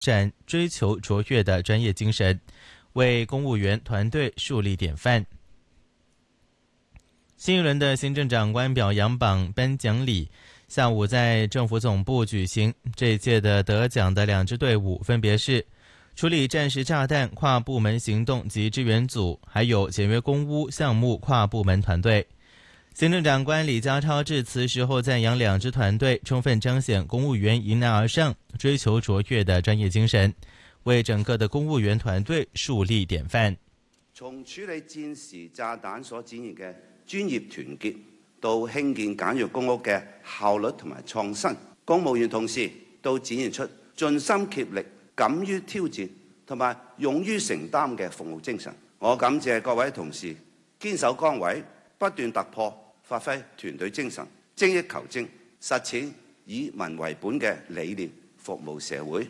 展追求卓越的专业精神，为公务员团队树立典范。新一轮的行政长官表扬榜颁奖礼下午在政府总部举行，这一届的得奖的2支队伍分别是处理战时炸弹跨部门行动及支援组，还有简约公屋项目跨部门团队。行政长官李家超致辞时候赞扬2支团队充分彰显公务员迎难而上、追求卓越的专业精神，为整个的公務員團隊樹立典範。 從處理戰時炸彈所展現嘅專業團結，到興建簡約公屋嘅效率同埋創新，公務員同事都展現出盡心竭力、敢於挑戰同埋勇於承擔嘅服務精神。我感謝各位同事堅守崗位，不斷突破，發揮團隊精神，精益求精，實踐以民為本嘅理念，服務社會。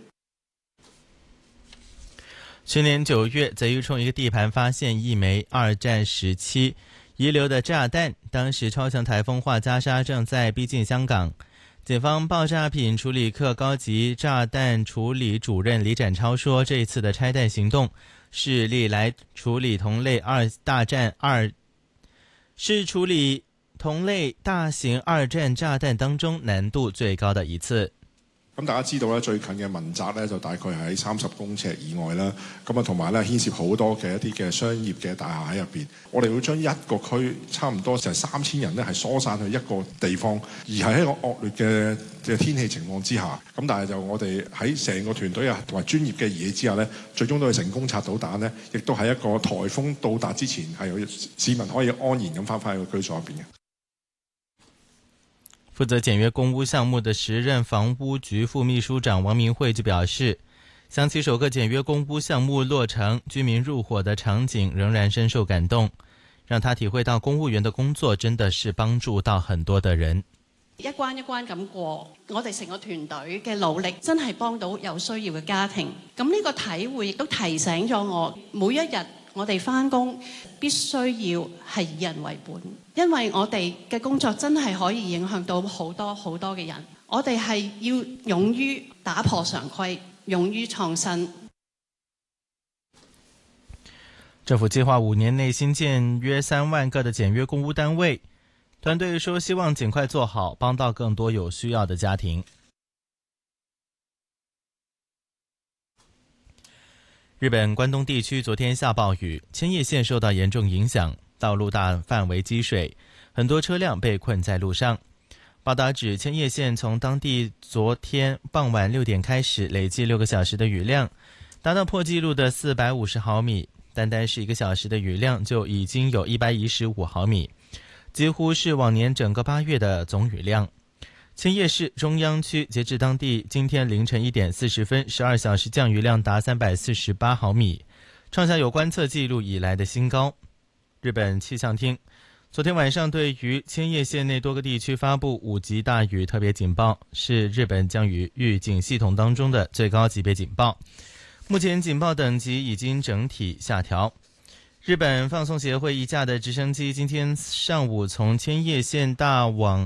去年9月，在玉冲一个地盘发现一枚2战时期遗留的炸弹，当时超强台风华加莎正在逼近香港。警方爆炸品处理科高级炸弹处理主任李展超说，这一次的拆弹行动是历来处理同类大型2战炸弹当中难度最高的一次。 咁大家知道咧，最近嘅民宅咧就大概係喺30公尺以外啦。咁啊，同埋咧牽涉好多嘅一啲嘅商業嘅大廈喺入邊。我哋會將一個區差唔多成3000人咧係疏散去一個地方，而係喺一個惡劣嘅天氣情況之下。咁但係就我哋喺成個團隊啊同埋專業嘅儀器之下咧，最終都係成功拆到彈咧，亦都喺一個颱風到達之前係有市民可以安然咁翻去個居所入邊嘅。 負責簡約公屋項目的時任房屋局副秘書長王明慧就表示，想起首個簡約公屋項目落成，居民入伙的場景仍然深受感動，讓他體會到公務員的工作真的是幫助到很多的人。 一關一關咁過，我哋成個團隊嘅努力真係幫到有需要嘅家庭。咁呢個體會亦都提醒咗我，每一日我哋返工必須要係以人為本，因為我哋嘅工作真係可以影響到好多好多嘅人。我哋係要勇於打破常規，勇於創新。 政府計劃5年內新建約3萬個的簡約公屋單位，團隊說希望盡快做好，幫到更多有需要的家庭。日本關東地區昨天下暴雨，千葉縣受到嚴重影響，道路大範圍積水，很多車輛被困在路上。報道指，千葉縣從當地昨天傍晚6點開始，累計6個小時的雨量達到破紀錄的450毫米，單是1個小時的雨量就已經有115毫米，幾乎是往年整個8月的總雨量。千葉市中央區截至當地今天凌晨1點40分，12小時降雨量達348毫米，創下有觀測記錄以來的新高。日本氣象廳昨天晚上對於千葉縣內多個地區發布5級大雨特別警報，是日本降雨預警系統當中的最高級別警報。目前警報等級已經整體下調。日本放送協會一架的直升機今天上午從千葉縣大網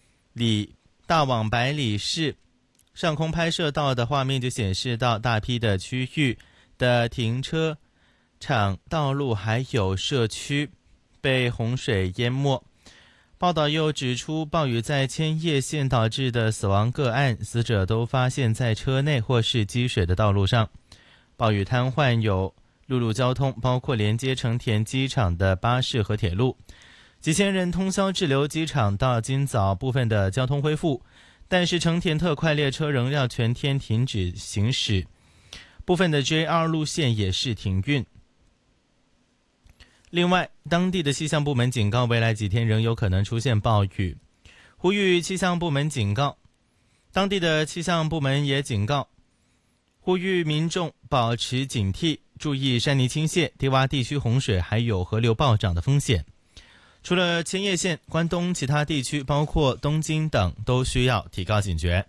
百里市上空拍攝到的畫面就顯示到大批的區域的停車場、道路還有社區被洪水淹沒。報道又指出，暴雨在千葉縣導致的死亡個案，死者都發現在車內或是積水的道路上。暴雨癱瘓有陸路交通，包括連接成田機場的巴士和鐵路。幾千人通宵滯留機場，到今早部分的交通恢復，但是成田特快列車仍要全天停止行駛，部分的 JR 路線也是停運。另外，當地的氣象部門警告，未來幾天仍有可能出現暴雨，呼籲氣象部門警告，當地的氣象部門也警告，呼籲民眾保持警惕，注意山泥傾瀉、低洼地區洪水還有河流暴漲的風險。除了千葉縣，關東其他地區包括東京等都需要提高警覺。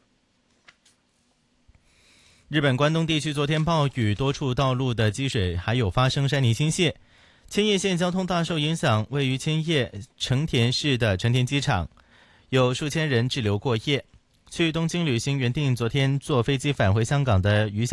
日本關東地區昨天暴雨，多處道路的積水還有發生山泥傾瀉，千葉縣交通大受影響，位於千葉成田市的成田機場有數千人滯留過夜。 去东京旅行原定昨天坐飞机返回香港的余